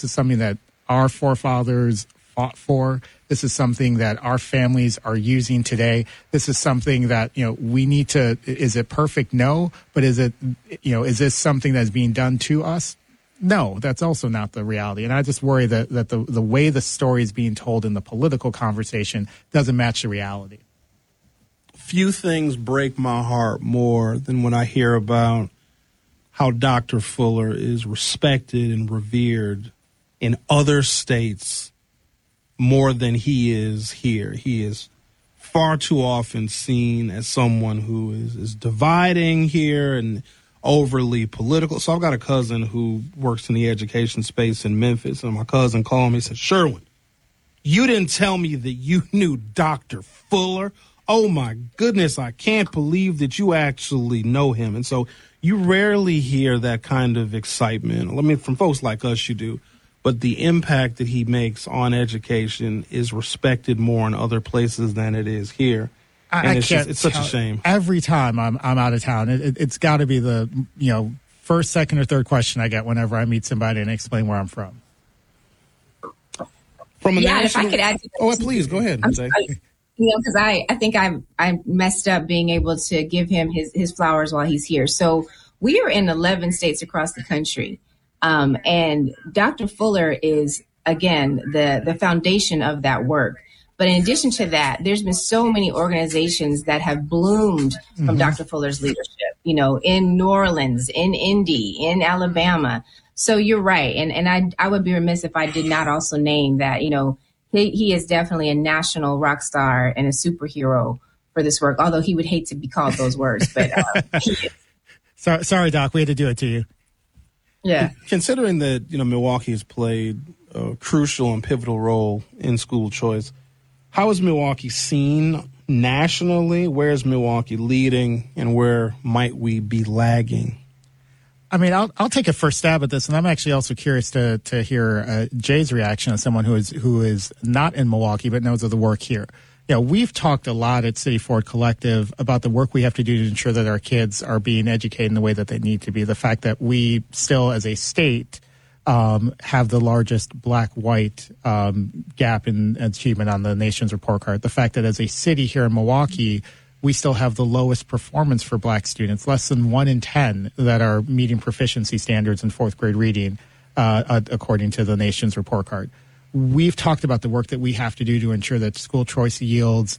This is something that our forefathers fought for. This is something that our families are using today. This is something that, we need to, is it perfect? No. But is this something that's being done to us? No, that's also not the reality. And I just worry that the way the story is being told in the political conversation doesn't match the reality. Few things break my heart more than when I hear about how Dr. Fuller is respected and revered in other states more than he is here. He is far too often seen as someone who is dividing here and overly political. So I've got a cousin who works in the education space in Memphis, and my cousin called me and said, Sherwin, you didn't tell me that you knew Dr. Fuller. Oh, my goodness, I can't believe that you actually know him. And so you rarely hear that kind of excitement. I mean, from folks like us, you do. But the impact that he makes on education is respected more in other places than it is here. And it's such a shame. Every time I'm out of town, it's got to be the first, second, or third question I get whenever I meet somebody and explain where I'm from. If I could add to that. Please, go ahead. Because I think I messed up being able to give him his flowers while he's here. So we are in 11 states across the country. And Dr. Fuller is, again, the foundation of that work. But in addition to that, there's been so many organizations that have bloomed from Dr. Fuller's leadership, in New Orleans, in Indy, in Alabama. So you're right. And I would be remiss if I did not also name that, he is definitely a national rock star and a superhero for this work, although he would hate to be called those words. But sorry, Doc, we had to do it to you. Yeah. Considering that, Milwaukee has played a crucial and pivotal role in school choice, how is Milwaukee seen nationally? Where is Milwaukee leading, and where might we be lagging? I mean, I'll take a first stab at this, and I'm actually also curious to hear Jay's reaction as someone who is not in Milwaukee but knows of the work here. We've talked a lot at City Forward Collective about the work we have to do to ensure that our kids are being educated in the way that they need to be. The fact that we still, as a state, have the largest black-white gap in achievement on the nation's report card. The fact that as a city here in Milwaukee, we still have the lowest performance for black students, less than 1 in 10 that are meeting proficiency standards in fourth grade reading, according to the nation's report card. We've talked about the work that we have to do to ensure that school choice yields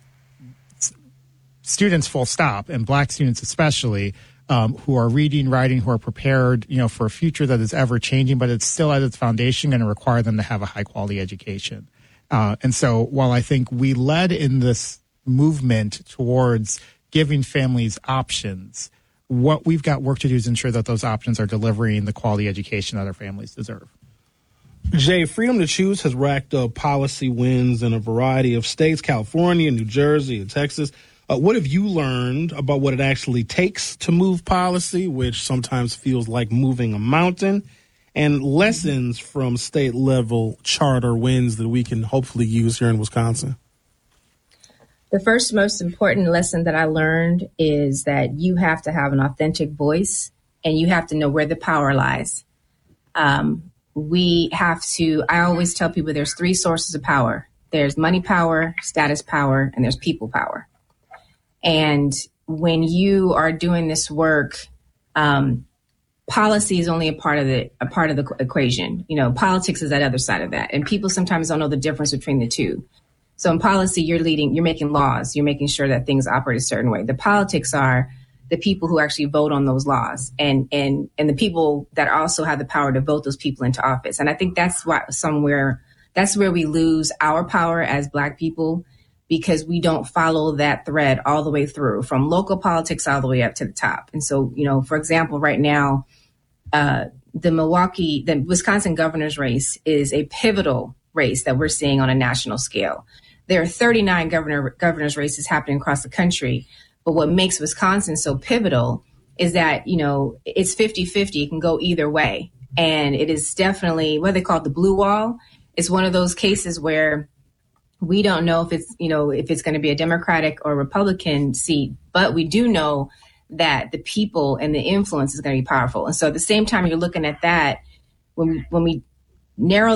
students full stop, and black students especially, who are reading, writing, who are prepared, for a future that is ever changing, but it's still at its foundation going to require them to have a high quality education. And so while I think we led in this movement towards giving families options, what we've got work to do is ensure that those options are delivering the quality education that our families deserve. Jay, Freedom to Choose has racked up policy wins in a variety of states, California, New Jersey, and Texas. What have you learned about what it actually takes to move policy, which sometimes feels like moving a mountain, and lessons from state-level charter wins that we can hopefully use here in Wisconsin? The first most important lesson that I learned is that you have to have an authentic voice, and you have to know where the power lies. I always tell people there's 3 sources of power. There's money power, status power, and there's people power. And when you are doing this work, policy is only a part of the equation. Politics is that other side of that. And people sometimes don't know the difference between the two. So in policy, you're making laws, you're making sure that things operate a certain way. The politics are the people who actually vote on those laws and the people that also have the power to vote those people into office. And I think that's where we lose our power as Black people, because we don't follow that thread all the way through from local politics all the way up to the top. And so, for example, right now, the Wisconsin governor's race is a pivotal race that we're seeing on a national scale. There are 39 governor's races happening across the country. But what makes Wisconsin so pivotal is that, it's 50-50. It can go either way. And it is definitely what they call the blue wall. It's one of those cases where we don't know if it's going to be a Democratic or Republican seat, but we do know that the people and the influence is going to be powerful. And so at the same time you're looking at that, when we narrow